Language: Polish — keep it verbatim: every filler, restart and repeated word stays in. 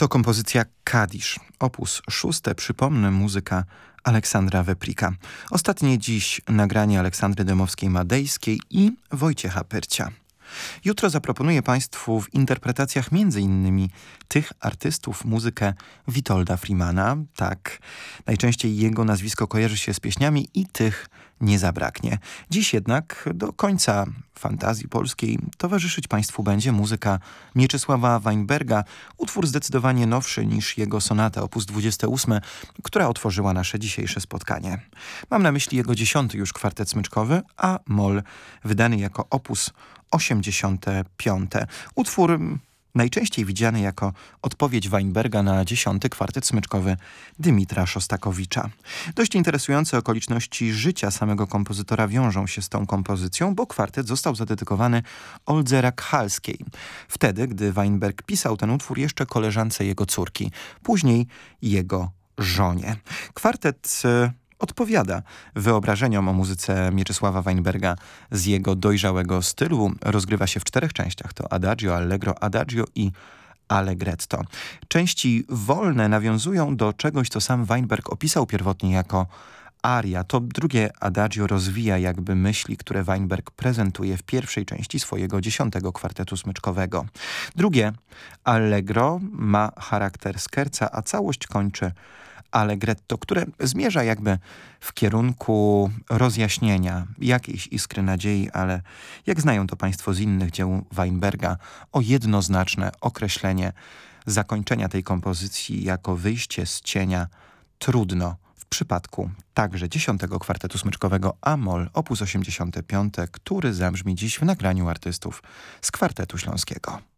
To kompozycja Kadisz, opus szóste, przypomnę, muzyka Aleksandra Weprika. Ostatnie dziś nagranie Aleksandry Dębowskiej-Madejskiej i Wojciecha Pyrcia. Jutro zaproponuję Państwu w interpretacjach między innymi tych artystów muzykę Witolda Freemana. Tak, najczęściej jego nazwisko kojarzy się z pieśniami i tych nie zabraknie. Dziś jednak do końca fantazji polskiej towarzyszyć Państwu będzie muzyka Mieczysława Weinberga, utwór zdecydowanie nowszy niż jego sonata op. dwadzieścia osiem, która otworzyła nasze dzisiejsze spotkanie. Mam na myśli jego dziesiąty już kwartet smyczkowy, a moll, wydany jako op. osiemdziesiąty piąty. Utwór najczęściej widziany jako odpowiedź Weinberga na dziesiąty kwartet smyczkowy Dymitra Szostakowicza. Dość interesujące okoliczności życia samego kompozytora wiążą się z tą kompozycją, bo kwartet został zadedykowany Oldze Rakhalskiej. Wtedy, gdy Weinberg pisał ten utwór jeszcze koleżance jego córki, później jego żonie. Kwartet odpowiada wyobrażeniom o muzyce Mieczysława Weinberga z jego dojrzałego stylu. Rozgrywa się w czterech częściach. To Adagio, Allegro, Adagio i Allegretto. Części wolne nawiązują do czegoś, co sam Weinberg opisał pierwotnie jako aria. To drugie Adagio rozwija jakby myśli, które Weinberg prezentuje w pierwszej części swojego dziesiątego kwartetu smyczkowego. Drugie Allegro ma charakter scherza, a całość kończy Allegretto, które zmierza jakby w kierunku rozjaśnienia jakiejś iskry nadziei, ale jak znają to Państwo z innych dzieł Weinberga, o jednoznaczne określenie zakończenia tej kompozycji jako wyjście z cienia trudno w przypadku także dziesiątego kwartetu smyczkowego a-moll op. osiemdziesiąty piąty, który zabrzmi dziś w nagraniu artystów z Kwartetu Śląskiego.